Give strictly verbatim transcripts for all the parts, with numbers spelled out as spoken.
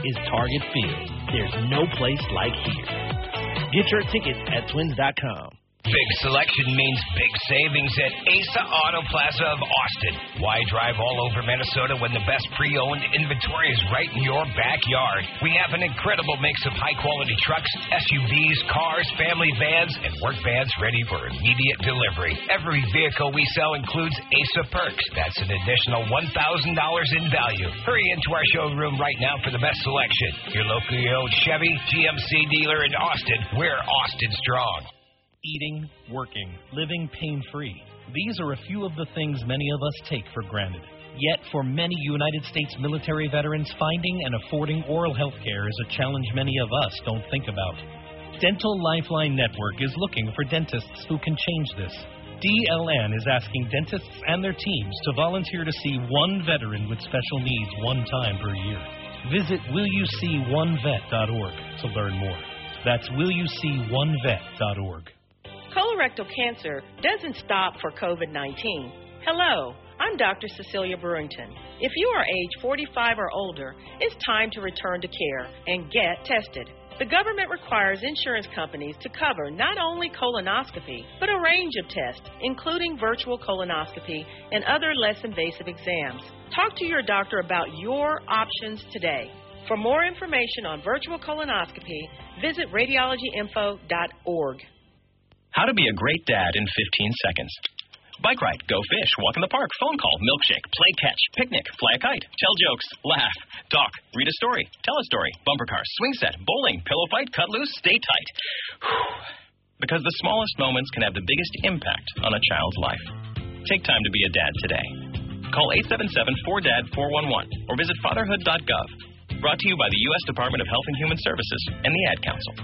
is Target Field. There's no place like here. Get your tickets at twins dot com. Big selection means big savings at Asa Auto Plaza of Austin. Why drive all over Minnesota when the best pre-owned inventory is right in your backyard? We have an incredible mix of high-quality trucks, S U Vs, cars, family vans, and work vans ready for immediate delivery. Every vehicle we sell includes Asa Perks. That's an additional one thousand dollars in value. Hurry into our showroom right now for the best selection. Your locally owned Chevy G M C dealer in Austin. We're Austin strong. Eating, working, living pain-free. These are a few of the things many of us take for granted. Yet, for many United States military veterans, finding and affording oral health care is a challenge many of us don't think about. Dental Lifeline Network is looking for dentists who can change this. D L N is asking dentists and their teams to volunteer to see one veteran with special needs one time per year. Visit will you see one vet dot org to learn more. That's will you see one vet dot org. Colorectal cancer doesn't stop for COVID nineteen. Hello, I'm Doctor Cecilia Brewington. If you are age forty-five or older, it's time to return to care and get tested. The government requires insurance companies to cover not only colonoscopy, but a range of tests, including virtual colonoscopy and other less invasive exams. Talk to your doctor about your options today. For more information on virtual colonoscopy, visit radiology info dot org. How to be a great dad in fifteen seconds. Bike ride, go fish, walk in the park, phone call, milkshake, play catch, picnic, fly a kite, tell jokes, laugh, talk, read a story, tell a story, bumper car, swing set, bowling, pillow fight, cut loose, stay tight. Whew. Because the smallest moments can have the biggest impact on a child's life. Take time to be a dad today. Call eight seven seven four D A D four one one or visit fatherhood dot gov. Brought to you by the U S Department of Health and Human Services and the Ad Council.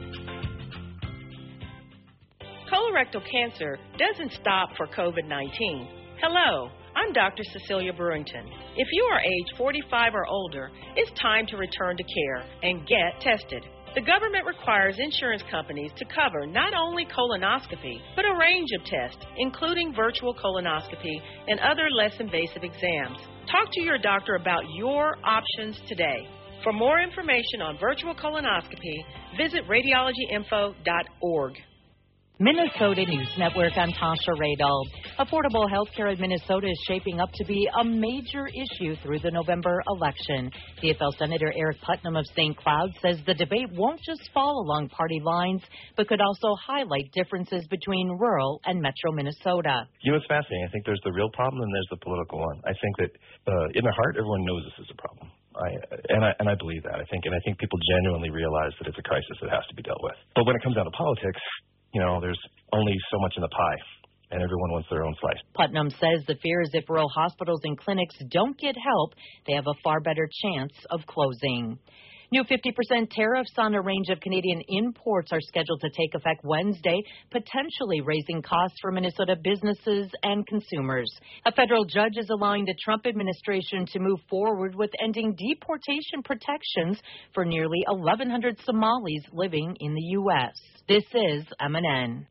Colorectal cancer doesn't stop for COVID nineteen. Hello, I'm Doctor Cecilia Brewington. If you are age forty-five or older, it's time to return to care and get tested. The government requires insurance companies to cover not only colonoscopy, but a range of tests, including virtual colonoscopy and other less invasive exams. Talk to your doctor about your options today. For more information on virtual colonoscopy, visit radiology info dot org. Minnesota News Network, I'm Tasha Radel. Affordable health care in Minnesota is shaping up to be a major issue through the November election. C F L Senator Eric Putnam of Saint Cloud says the debate won't just fall along party lines, but could also highlight differences between rural and metro Minnesota. You know, it's fascinating. I think there's the real problem and there's the political one. I think that uh, in their heart, everyone knows this is a problem. I, and I and I believe that. I think, and I think people genuinely realize that it's a crisis that has to be dealt with. But when it comes down to politics, you know, there's only so much in the pie, and everyone wants their own slice. Putnam says the fear is if rural hospitals and clinics don't get help, they have a far better chance of closing. New fifty percent tariffs on a range of Canadian imports are scheduled to take effect Wednesday, potentially raising costs for Minnesota businesses and consumers. A federal judge is allowing the Trump administration to move forward with ending deportation protections for nearly eleven hundred Somalis living in the U S. This is M N N.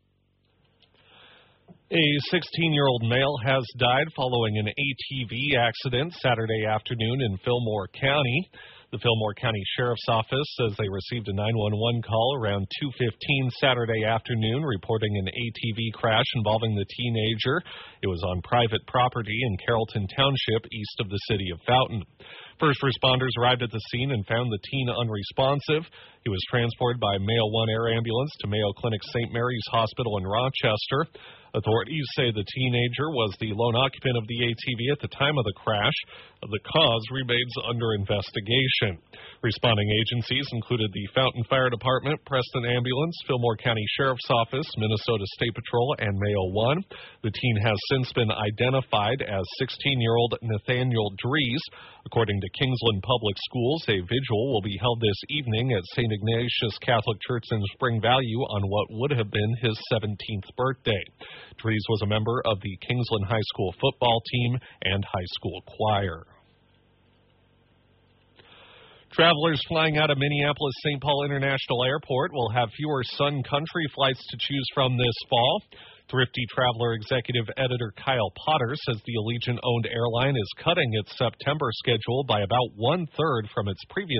A sixteen-year-old male has died following an A T V accident Saturday afternoon in Fillmore County. The Fillmore County Sheriff's Office says they received a nine one one call around two fifteen Saturday afternoon reporting an A T V crash involving the teenager. It was on private property in Carrollton Township, east of the city of Fountain. First responders arrived at the scene and found the teen unresponsive. He was transported by Mayo One Air Ambulance to Mayo Clinic Saint Mary's Hospital in Rochester. Authorities say the teenager was the lone occupant of the A T V at the time of the crash. The cause remains under investigation. Responding agencies included the Fountain Fire Department, Preston Ambulance, Fillmore County Sheriff's Office, Minnesota State Patrol, and Mayo One. The teen has since been identified as sixteen-year-old Nathaniel Dries. According to Kingsland Public Schools, a vigil will be held this evening at Saint Ignatius Catholic Church in Spring Valley on what would have been his seventeenth birthday. Dries was a member of the Kingsland High School football team and high school choir. Travelers flying out of Minneapolis-Saint Paul International Airport will have fewer Sun Country flights to choose from this fall. Thrifty Traveler Executive Editor Kyle Potter says the Allegiant-owned airline is cutting its September schedule by about one-third from its previous